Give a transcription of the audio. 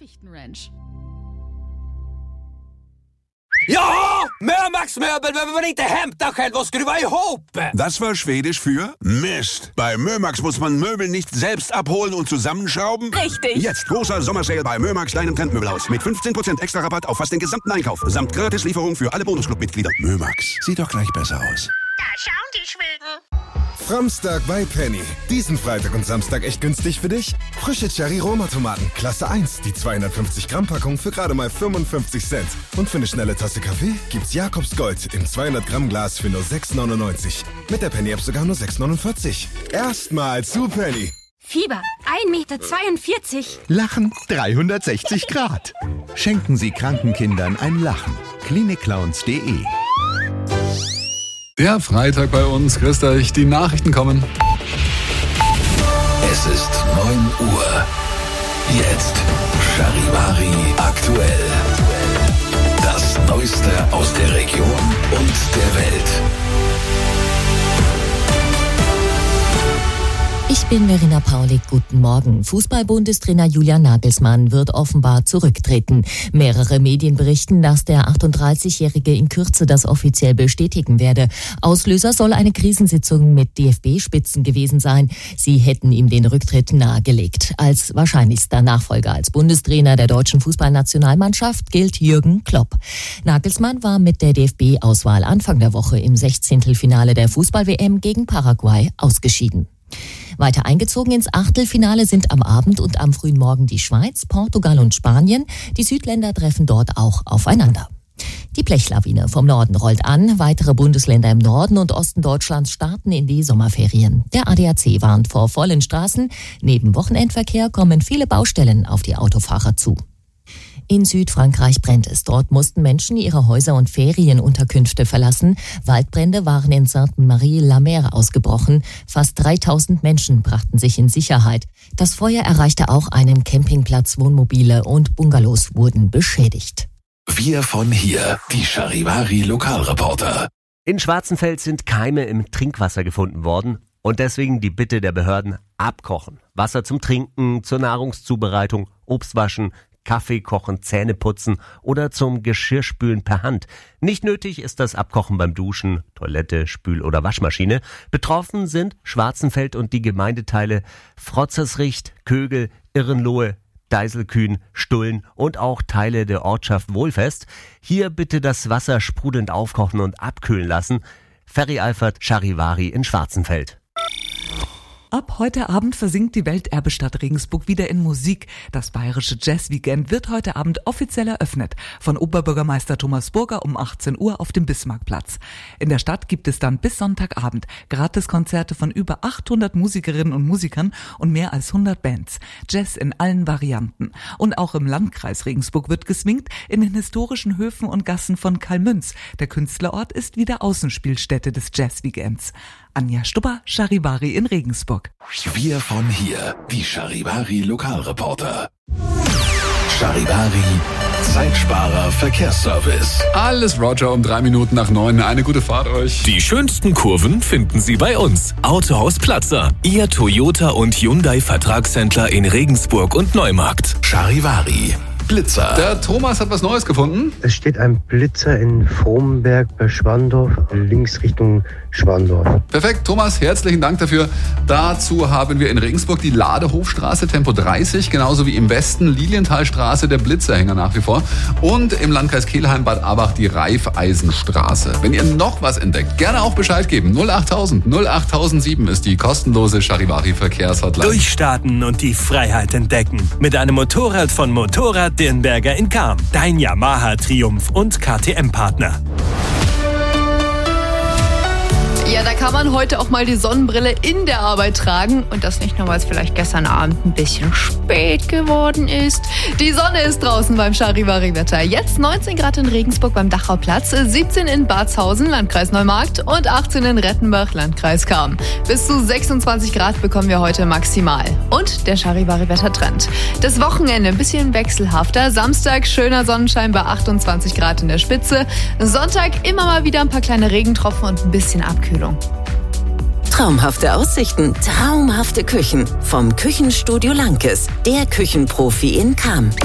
Nachrichtenranch. Ja, Mörmax Möbel behöver man inte hämta själv och skruva ihop. Das war Schwedisch für Mist. Bei Mörmax muss man Möbel nicht selbst abholen und zusammenschrauben. Richtig. Jetzt großer Sommersale bei Mörmax, deinem Trendmöbelhaus. Mit 15% extra Rabatt auf fast den gesamten Einkauf. Samt Gratislieferung für alle Bonusclub-Mitglieder. Mörmax, sieht doch gleich besser aus. Da schauen die Schweden. Framstag bei Penny. Diesen Freitag und Samstag echt günstig für dich? Frische Cherry-Roma-Tomaten, Klasse 1. Die 250-Gramm-Packung für gerade mal 55 Cent. Und für eine schnelle Tasse Kaffee gibt's Jakobs Gold im 200-Gramm-Glas für nur 6,99. Mit der Penny-App sogar nur 6,49. Erstmal zu Penny. Fieber 1,42 Meter. Lachen 360 Grad. Schenken Sie kranken Kindern ein Lachen. Klinikclowns.de. Der Freitag bei uns. Grüßt euch, die Nachrichten kommen. Es ist 9 Uhr. Jetzt Charivari aktuell. Das Neueste aus der Region und der Welt. Ich bin Verena Paulik, guten Morgen. Fußball-Bundestrainer Julian Nagelsmann wird offenbar zurücktreten. Mehrere Medien berichten, dass der 38-Jährige in Kürze das offiziell bestätigen werde. Auslöser soll eine Krisensitzung mit DFB-Spitzen gewesen sein. Sie hätten ihm den Rücktritt nahegelegt. Als wahrscheinlichster Nachfolger als Bundestrainer der deutschen Fußballnationalmannschaft gilt Jürgen Klopp. Nagelsmann war mit der DFB-Auswahl Anfang der Woche im 16. der Fußball-WM gegen Paraguay ausgeschieden. Weiter eingezogen ins Achtelfinale sind am Abend und am frühen Morgen die Schweiz, Portugal und Spanien. Die Südländer treffen dort auch aufeinander. Die Blechlawine vom Norden rollt an. Weitere Bundesländer im Norden und Osten Deutschlands starten in die Sommerferien. Der ADAC warnt vor vollen Straßen. Neben Wochenendverkehr kommen viele Baustellen auf die Autofahrer zu. In Südfrankreich brennt es. Dort mussten Menschen ihre Häuser und Ferienunterkünfte verlassen. Waldbrände waren in Sainte-Marie-la-Mer ausgebrochen. Fast 3000 Menschen brachten sich in Sicherheit. Das Feuer erreichte auch einen Campingplatz, Wohnmobile und Bungalows wurden beschädigt. Wir von hier, die Charivari Lokalreporter. In Schwarzenfeld sind Keime im Trinkwasser gefunden worden und deswegen die Bitte der Behörden: abkochen. Wasser zum Trinken, zur Nahrungszubereitung, Obst waschen, Kaffee kochen, Zähne putzen oder zum Geschirrspülen per Hand. Nicht nötig ist das Abkochen beim Duschen, Toilette, Spül- oder Waschmaschine. Betroffen sind Schwarzenfeld und die Gemeindeteile Frotzersricht, Kögel, Irrenlohe, Deiselkühn, Stullen und auch Teile der Ortschaft Wohlfest. Hier bitte das Wasser sprudelnd aufkochen und abkühlen lassen. Ferry Alfert, Charivari in Schwarzenfeld. Ab heute Abend versinkt die Welterbestadt Regensburg wieder in Musik. Das Bayerische Jazz-Weekend wird heute Abend offiziell eröffnet. Von Oberbürgermeister Thomas Burger um 18 Uhr auf dem Bismarckplatz. In der Stadt gibt es dann bis Sonntagabend Gratiskonzerte von über 800 Musikerinnen und Musikern und mehr als 100 Bands. Jazz in allen Varianten. Und auch im Landkreis Regensburg wird geswingt in den historischen Höfen und Gassen von Kalmünz. Der Künstlerort ist wieder Außenspielstätte des Jazz-Weekends. Anja Stubber, Charivari in Regensburg. Wir von hier, die Charivari Lokalreporter. Charivari, Zeitsparer Verkehrsservice. Alles Roger um 3 Minuten nach 9. Eine gute Fahrt euch. Die schönsten Kurven finden Sie bei uns. Autohaus Platzer, Ihr Toyota und Hyundai Vertragshändler in Regensburg und Neumarkt. Charivari. Blitzer. Der Thomas hat was Neues gefunden. Es steht ein Blitzer in Fromenberg bei Schwandorf, links Richtung Schwandorf. Perfekt, Thomas, herzlichen Dank dafür. Dazu haben wir in Regensburg die Ladehofstraße, Tempo 30, genauso wie im Westen Lilienthalstraße, der Blitzerhänger nach wie vor. Und im Landkreis Kelheim, Bad Abach, die Raiffeisenstraße. Wenn ihr noch was entdeckt, gerne auch Bescheid geben. 08000 08007 ist die kostenlose Charivari-Verkehrshotline. Durchstarten und die Freiheit entdecken. Mit einem Motorrad von Motorrad Dirnberger in Cham. Dein Yamaha Triumph und KTM-Partner. Ja, da kann man heute auch mal die Sonnenbrille in der Arbeit tragen. Und das nicht nur, weil es vielleicht gestern Abend ein bisschen spät geworden ist. Die Sonne ist draußen beim Charivari-Wetter. Jetzt 19 Grad in Regensburg beim Dachauplatz, 17 in Batshausen, Landkreis Neumarkt und 18 in Rettenbach, Landkreis Cham. Bis zu 26 Grad bekommen wir heute maximal. Und der Charivari-Wettertrend. Das Wochenende ein bisschen wechselhafter. Samstag schöner Sonnenschein bei 28 Grad in der Spitze. Sonntag immer mal wieder ein paar kleine Regentropfen und ein bisschen Abkühlung. Traumhafte Aussichten, traumhafte Küchen. Vom Küchenstudio Lankes, der Küchenprofi in Cham.